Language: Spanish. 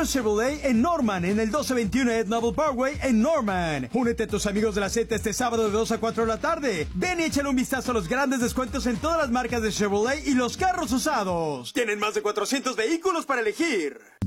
Ven Chevrolet en Norman, en el 1221 Ed Noble Parkway en Norman. Únete a tus amigos de la Z este sábado de 2 a 4 de la tarde. Ven y échale un vistazo a los grandes descuentos en todas las marcas de Chevrolet y los carros usados. Tienen más de 400 vehículos para elegir.